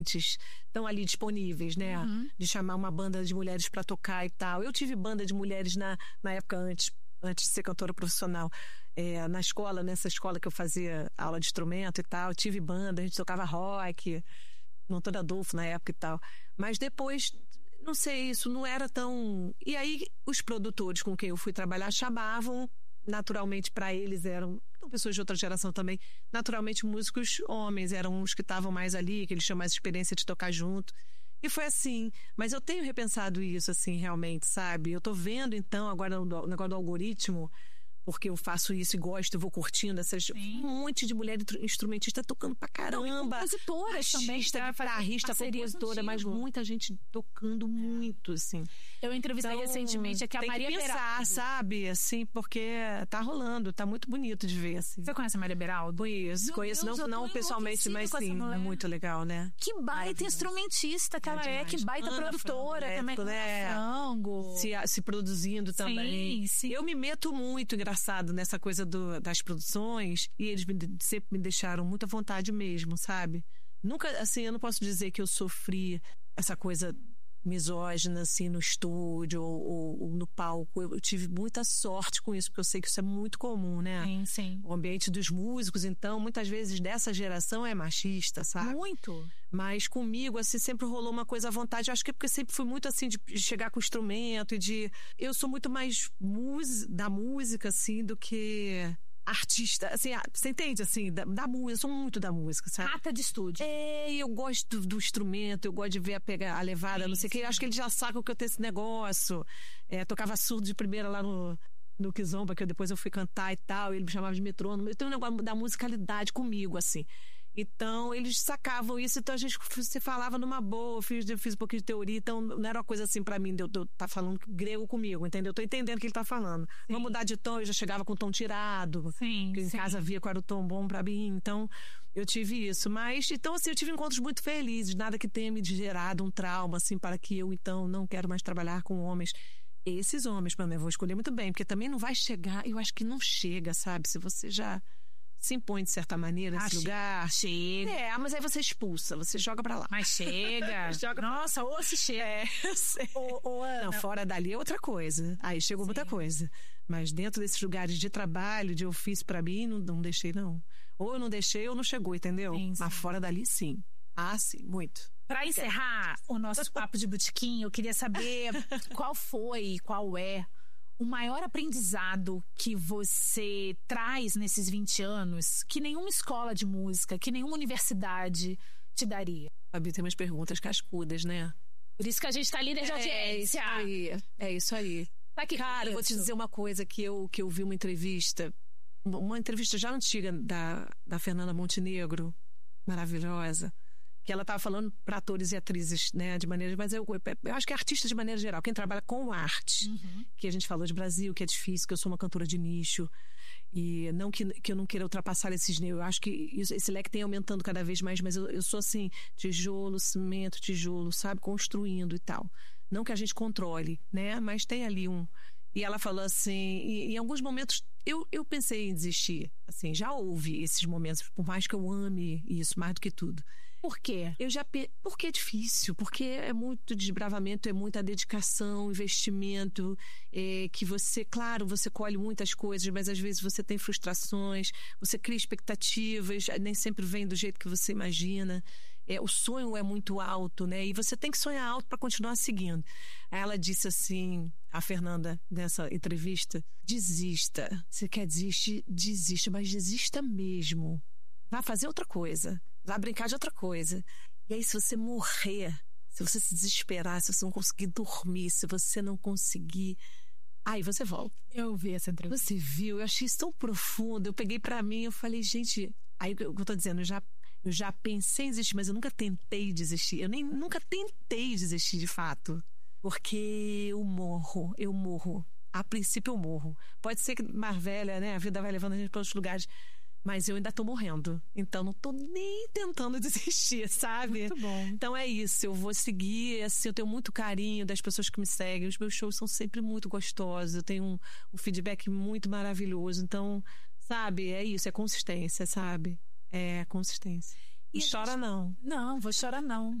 estão ali disponíveis, né? De chamar uma banda de mulheres para tocar e tal. Eu tive banda de mulheres na época antes de ser cantora profissional. Na escola, nessa escola que eu fazia aula de instrumento e tal, eu tive banda, a gente tocava rock, Montando Adolfo na época e tal. Mas depois, não sei, isso não era tão... E aí, os produtores com quem eu fui trabalhar chamavam, naturalmente para eles eram pessoas de outra geração também, naturalmente músicos homens, eram os que estavam mais ali, que eles tinham mais experiência de tocar junto. E foi assim. Mas eu tenho repensado isso, assim, realmente, sabe? Eu tô vendo, então, agora o negócio do algoritmo, porque eu faço isso e gosto, eu vou curtindo um monte de mulher instrumentista tocando pra caramba. Não, e compositoras também. Guitarrista, compositora, mas muita gente tocando muito, assim. Eu entrevistei recentemente aqui a Maria Beraldo. Tem que pensar, sabe? Assim, porque tá rolando, tá muito bonito de ver, assim. Você conhece a Maria Beraldo? Conheço, não pessoalmente, mas sim, é muito legal, né? Que baita instrumentista que ela é, que baita produtora também. Frango. Se produzindo também. Sim. Eu me meto muito, engraçado, nessa coisa das produções, e eles sempre me deixaram muito à vontade mesmo, sabe? Nunca, assim, eu não posso dizer que eu sofri essa coisa misógina, assim, no estúdio ou no palco. Eu tive muita sorte com isso, porque eu sei que isso é muito comum, né? Sim. O ambiente dos músicos, então, muitas vezes dessa geração é machista, sabe? Muito. Mas comigo, assim, sempre rolou uma coisa à vontade. Eu acho que é porque sempre fui muito, assim, de chegar com o instrumento e de... Eu sou muito mais da música, assim, do que... artista, assim, você entende, assim, da música, eu sou muito da música, sabe? Rata de estúdio. Eu gosto do instrumento, eu gosto de ver a levada, não sei o que, eu acho que eles já sacam que eu tenho esse negócio. Tocava surdo de primeira lá no Kizomba, que depois eu fui cantar e tal, e ele me chamava de metrônomo. Eu tenho um negócio da musicalidade comigo, assim. Então, eles sacavam isso, então você falava numa boa, eu fiz um pouquinho de teoria, então não era uma coisa assim pra mim, de eu tá falando grego comigo, entendeu? Eu tô entendendo o que ele tá falando. Sim. Vamos mudar de tom, eu já chegava com o tom tirado, sim, que em casa via qual era o tom bom pra mim, então eu tive isso. Mas, então assim, eu tive encontros muito felizes, nada que tenha me gerado um trauma, assim, para que eu, então, não quero mais trabalhar com homens. Esses homens, pra mim, eu vou escolher muito bem, porque também não vai chegar, eu acho que não chega, sabe? Se você já... se impõe de certa maneira nesse lugar. Chega. Mas aí você expulsa, você joga pra lá. Mas chega. Nossa, ou se chega. Ana. Não, fora dali é outra coisa. Aí chegou muita coisa. Mas dentro desses lugares de trabalho, de ofício pra mim, não deixei, não. Ou eu não deixei ou não chegou, entendeu? Sim. Mas fora dali, sim. Ah, sim, muito. Pra encerrar o nosso papo de botequim, eu queria saber qual é o maior aprendizado que você traz nesses 20 anos que nenhuma escola de música, que nenhuma universidade te daria? Fabi, tem umas perguntas cascudas, né? Por isso que a gente tá líder de audiência. É isso aí. Tá aqui. Cara, eu vou te dizer uma coisa que eu vi uma entrevista já antiga da Fernanda Montenegro, maravilhosa, que ela estava falando para atores e atrizes, né, de maneira, mas eu acho que é artista de maneira geral, quem trabalha com arte, que a gente falou de Brasil, que é difícil, que eu sou uma cantora de nicho, e não que eu não queira ultrapassar esses níveis, eu acho que esse leque tem aumentando cada vez mais, mas eu sou assim, tijolo, cimento, tijolo, sabe, construindo e tal. Não que a gente controle, né, mas tem ali E ela falou assim, e em alguns momentos eu pensei em desistir, assim, já houve esses momentos, por mais que eu ame isso mais do que tudo. Por quê? Porque é difícil, porque é muito desbravamento, é muita dedicação, investimento, que você, claro, você colhe muitas coisas, mas às vezes você tem frustrações, você cria expectativas, nem sempre vem do jeito que você imagina. O sonho é muito alto, né? E você tem que sonhar alto para continuar seguindo. Aí ela disse assim, a Fernanda, nessa entrevista, desista. Você quer desistir? Desista, mas desista mesmo. Vá fazer outra coisa. Vá brincar de outra coisa. E aí, se você morrer, se você se desesperar, se você não conseguir dormir, se você não conseguir... Aí você volta. Eu vi essa entrevista. Você viu? Eu achei isso tão profundo. Eu peguei pra mim, eu falei, gente... Aí o que eu tô dizendo, eu já pensei em desistir, mas eu nunca tentei desistir. Nunca tentei desistir, de fato. Porque eu morro. A princípio eu morro. Pode ser que mais velha, né? A vida vai levando a gente para outros lugares. Mas eu ainda tô morrendo. Então não tô nem tentando desistir, sabe? Muito bom. Então é isso, eu vou seguir, assim, eu tenho muito carinho das pessoas que me seguem. Os meus shows são sempre muito gostosos. Eu tenho um feedback muito maravilhoso. Então, sabe, é isso, é consistência, sabe? É consistência. Não chora, não. Não, vou chorar não.